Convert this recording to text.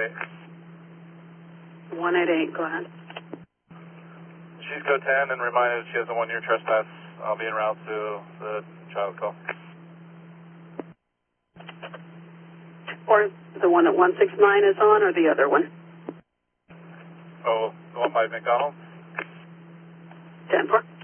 188, go ahead. She's code 10 and reminded she has a 1-year trespass. I'll be en route to the child call. Or the one that 169 is on, or the other one? Oh, the one by McDonald's? 10-4.